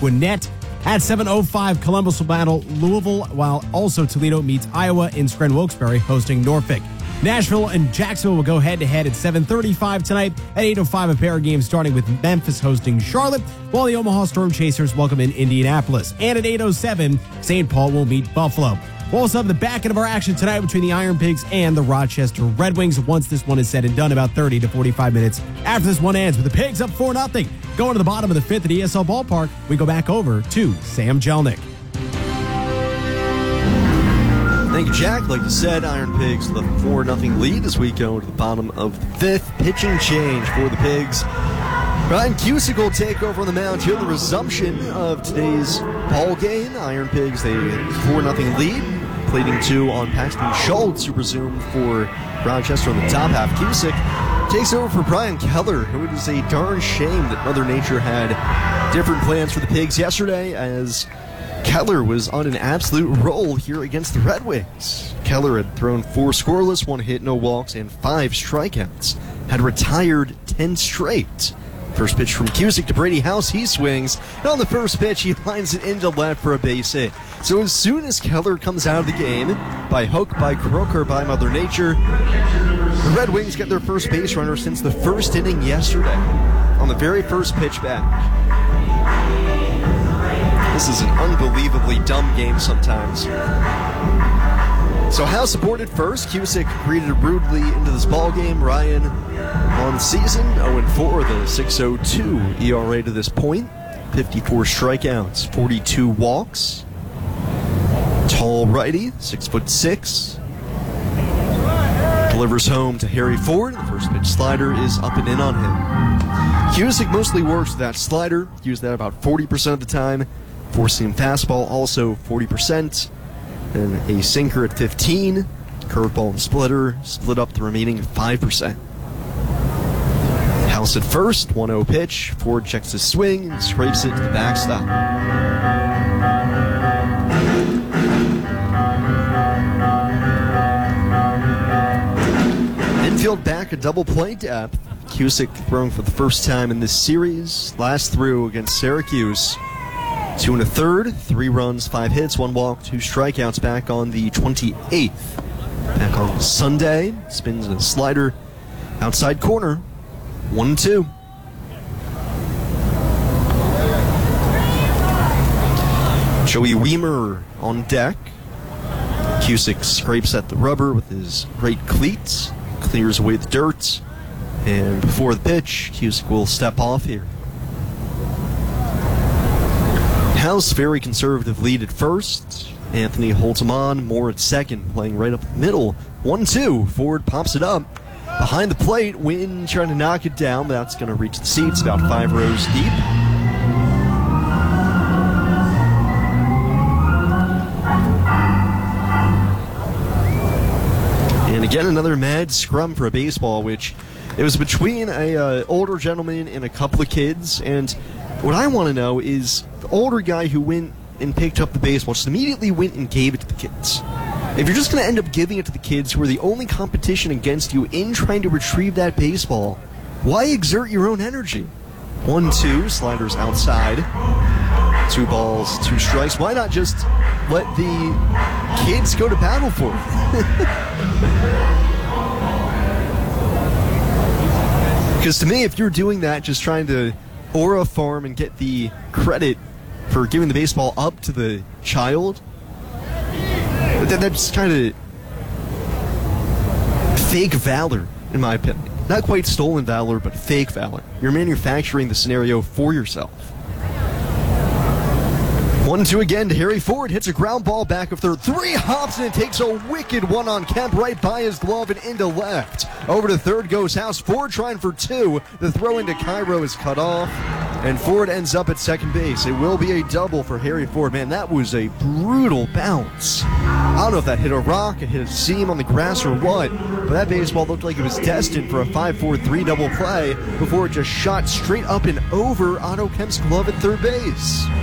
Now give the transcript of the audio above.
Gwinnett. At 7:05, Columbus will battle Louisville, while also Toledo meets Iowa in Scranton Wilkes-Barre hosting Norfolk. Nashville and Jacksonville will go head-to-head at 7:35 tonight. At 8:05, a pair of games starting with Memphis hosting Charlotte, while the Omaha Storm Chasers welcome in Indianapolis. And at 8:07, St. Paul will meet Buffalo. We'll also have the back end of our action tonight between the Iron Pigs and the Rochester Red Wings once this one is said and done, about 30 to 45 minutes after this one ends, with the Pigs up 4-0. Going to the bottom of the fifth at ESL Ballpark, we go back over to Sam Jelnick. Thank you, Jack. Like you said, Iron Pigs with a 4-0 lead as we go to the bottom of the fifth. Pitching change for the Pigs. Ryan Cusick will take over on the mound here in the resumption of today's ball game. Iron Pigs, they 4-0 lead. Leading 2 on Paxton Schultz, who resumed for Rochester on the top half. Cusick takes over for Brian Keller, who it is a darn shame that Mother Nature had different plans for the Pigs yesterday, as Keller was on an absolute roll here against the Red Wings. Keller had thrown 4 scoreless, 1 hit, no walks, and 5 strikeouts. Had retired 10 straight. First pitch from Cusick to Brady House, he swings, and on the first pitch, he lines it into left for a base hit. So as soon as Keller comes out of the game, by hook, by crook, or by Mother Nature, the Red Wings get their first base runner since the first inning yesterday, on the very first pitch back. This is an unbelievably dumb game sometimes. So House supported first. Cusick greeted rudely into this ball game. Ryan on the season, 0-4, the 6.02 ERA to this point. 54 strikeouts, 42 walks. Tall righty, 6'6". Delivers home to Harry Ford. The first pitch slider is up and in on him. Cusick mostly works with that slider. Used that about 40% of the time. Four-seam fastball also 40%. And a sinker at 15. Curveball and splitter split up the remaining 5%. House at first, 1-0 pitch. Ford checks his swing and scrapes it to the backstop. Infield back, a double play depth. Cusick throwing for the first time in this series. Last through against Syracuse. 2 1/3, 3 runs, 5 hits, 1 walk, 2 strikeouts back on the 28th. Back on Sunday, spins a slider outside corner, 1-2. Joey Weimer on deck. Cusick scrapes at the rubber with his great cleats, clears away the dirt, and before the pitch, Cusick will step off here. House, very conservative lead at first. Anthony holds him on. Moore at second, playing right up the middle. 1-2. Ford pops it up. Behind the plate, Wynn trying to knock it down, but that's going to reach the seats about 5 rows deep. And again, another mad scrum for a baseball, which it was between a older gentleman and a couple of kids. And what I want to know is the older guy who went and picked up the baseball just immediately went and gave it to the kids. If you're just going to end up giving it to the kids who are the only competition against you in trying to retrieve that baseball, why exert your own energy? 1-2, sliders outside. 2 balls, 2 strikes. Why not just let the kids go to battle for it? Because to me, if you're doing that, just trying to aura farm and get the credit for giving the baseball up to the child, that's kind of fake valor, in my opinion. Not quite stolen valor, but fake valor. You're manufacturing the scenario for yourself. 1-2 again to Harry Ford. Hits a ground ball back of third. 3 hops and it takes a wicked one on Kemp right by his glove and into left. Over to third goes House. Ford trying for 2. The throw into Cairo is cut off. And Ford ends up at second base. It will be a double for Harry Ford. Man, that was a brutal bounce. I don't know if that hit a rock, it hit a seam on the grass or what, but that baseball looked like it was destined for a 5-4-3 double play before it just shot straight up and over Otto Kemp's glove at third base.